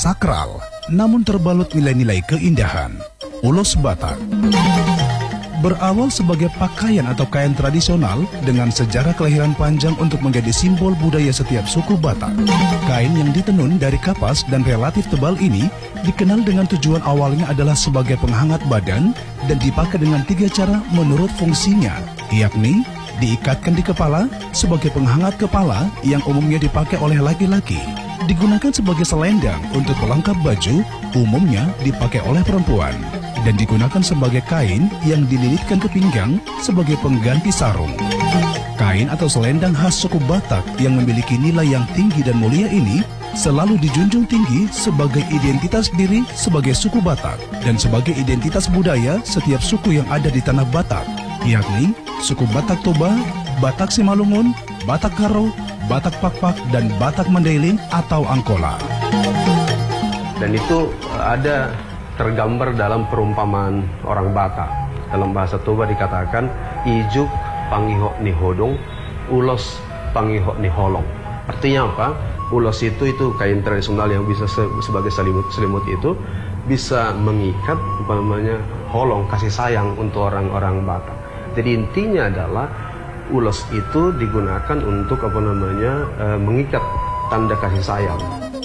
sakral, namun terbalut nilai-nilai keindahan. Ulos Batak berawal sebagai pakaian atau kain tradisional dengan sejarah kelahiran panjang untuk menjadi simbol budaya setiap suku Batak. Kain yang ditenun dari kapas dan relatif tebal ini dikenal dengan tujuan awalnya adalah sebagai penghangat badan dan dipakai dengan 3 cara menurut fungsinya, yakni diikatkan di kepala sebagai penghangat kepala yang umumnya dipakai oleh laki-laki, digunakan sebagai selendang untuk pelengkap baju, umumnya dipakai oleh perempuan, dan digunakan sebagai kain yang dililitkan ke pinggang sebagai pengganti sarung. Kain atau selendang khas suku Batak yang memiliki nilai yang tinggi dan mulia ini selalu dijunjung tinggi sebagai identitas diri sebagai suku Batak dan sebagai identitas budaya setiap suku yang ada di tanah Batak, yakni suku Batak Toba, Batak Simalungun, Batak Karo, Batak Pakpak, dan Batak Mandailing atau Angkola. Dan itu ada tergambar dalam perumpamaan orang Batak. Dalam bahasa Toba dikatakan ijuk pangiho ni hodong, ulos pangiho ni holong. Artinya apa? Ulos itu kain tradisional yang bisa sebagai selimut itu bisa mengikat holong, kasih sayang untuk orang-orang Batak. Jadi intinya adalah ulos itu digunakan untuk mengikat tanda kasih sayang.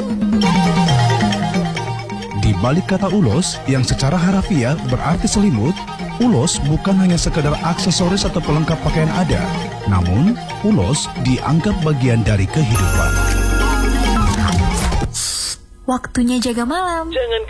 Di balik kata ulos yang secara harafiah berarti selimut, ulos bukan hanya sekedar aksesoris atau pelengkap pakaian adat, namun ulos dianggap bagian dari kehidupan. Waktunya jaga malam. Jangan